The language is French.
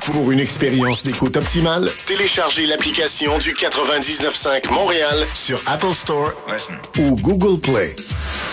Pour une expérience d'écoute optimale, téléchargez l'application du 99.5 Montréal sur Apple Store ou Google Play.